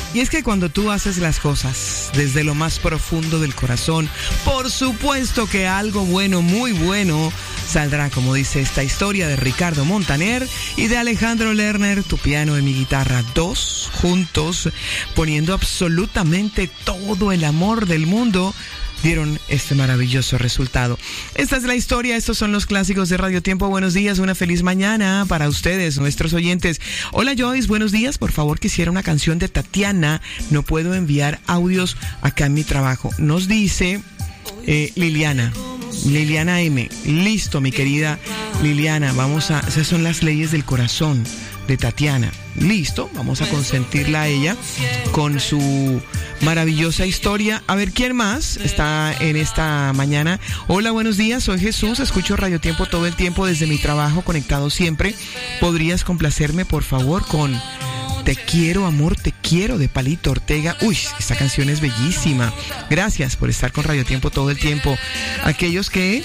Y es que cuando tú haces las cosas desde lo más profundo del corazón, por supuesto que algo bueno, muy bueno, saldrá, como dice esta historia de Ricardo Montaner y de Alejandro Lerner, tu piano y mi guitarra, dos juntos, poniendo absolutamente todo el amor del mundo, dieron este maravilloso resultado. Esta es la historia, estos son los clásicos de Radio Tiempo. Buenos días, una feliz mañana para ustedes, nuestros oyentes. Hola Joyce, buenos días. Por favor, quisiera una canción de Tatiana. No puedo enviar audios acá en mi trabajo. Nos dice Liliana M. Listo, mi querida Liliana. Esas son las leyes del corazón de Tatiana. Listo, vamos a consentirla a ella con su maravillosa historia. A ver, ¿quién más está en esta mañana? Hola, buenos días, soy Jesús, escucho Radio Tiempo todo el tiempo desde mi trabajo, conectado siempre. ¿Podrías complacerme, por favor, con Te quiero, amor, te quiero, de Palito Ortega? Uy, esta canción es bellísima. Gracias por estar con Radio Tiempo todo el tiempo. Aquellos que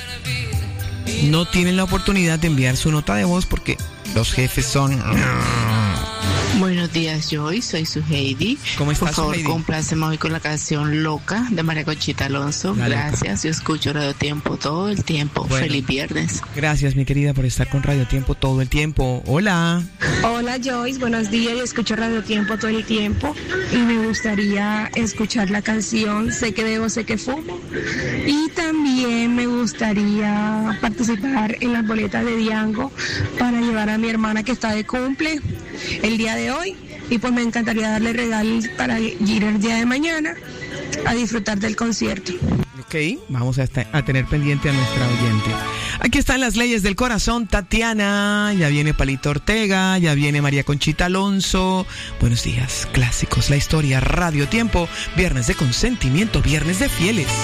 no tienen la oportunidad de enviar su nota de voz porque los jefes son... Buenos días, Joyce, soy su Heidi. ¿Cómo estás, por favor, Heidi? Compláceme hoy con la canción Loca de María Conchita Alonso. Dale, gracias, yo escucho Radio Tiempo todo el tiempo. Bueno, feliz viernes. Gracias, mi querida, por estar con Radio Tiempo todo el tiempo. Hola. Hola Joyce, buenos días, yo escucho Radio Tiempo todo el tiempo y me gustaría escuchar la canción Sé que debo, sé que fumo, y también me gustaría participar en las boletas de Diango para llevar a mi hermana que está de cumple el día de hoy, y pues me encantaría darle regalos para ir el día de mañana a disfrutar del concierto. Ok, vamos a tener pendiente a nuestra oyente. Aquí están las leyes del corazón, Tatiana, ya viene Palito Ortega, ya viene María Conchita Alonso. Buenos días, clásicos, la historia, Radio Tiempo, viernes de consentimiento, viernes de fieles.